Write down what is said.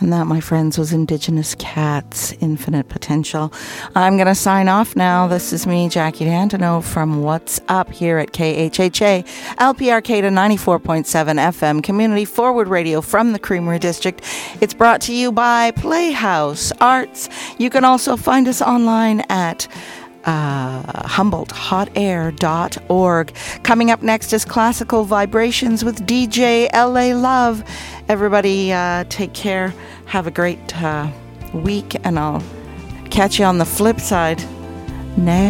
And that, my friends, was Indigenous Cats, Infinite Potential. I'm going to sign off now. This is me, Jackie D'Antino, from What's Up here at KHHA, LPRK to 94.7 FM, Community Forward Radio from the Creamery District. It's brought to you by Playhouse Arts. You can also find us online at HumboldtHotAir.org. Coming up next is Classical Vibrations with DJ LA Love. Everybody take care. Have a great week, and I'll catch you on the flip side. Now.